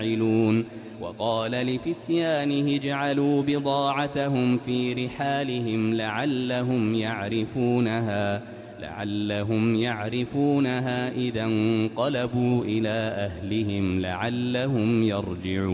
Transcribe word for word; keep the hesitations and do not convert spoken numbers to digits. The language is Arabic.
فاعلون وقال لفتيانه اجعلوا بضاعتهم في رحالهم لعلهم يعرفونها لعلهم يعرفونها إذا انقلبوا إلى أهلهم لعلهم يرجعون